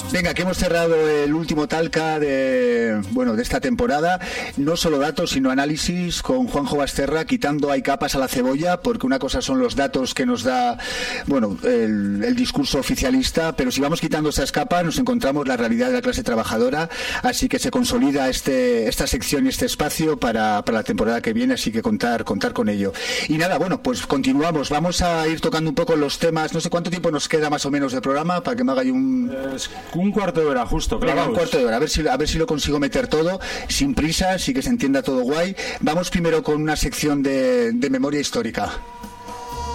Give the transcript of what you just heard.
Venga, que hemos cerrado el último Talca de esta temporada. No solo datos, sino análisis con Juanjo Basterra, quitando hay capas a la cebolla, porque una cosa son los datos que nos da el discurso oficialista, pero si vamos quitando esas capas nos encontramos la realidad de la clase trabajadora, así que se consolida esta sección y este espacio para la temporada que viene, así que contar con ello. Y nada, pues continuamos, vamos a ir tocando un poco los temas. No sé cuánto tiempo nos queda más o menos del programa, para que me haga yo un cuarto de hora justo, claro. Un cuarto de hora, a ver si lo consigo meter todo sin prisas y que se entienda todo guay. Vamos primero con una sección de memoria histórica.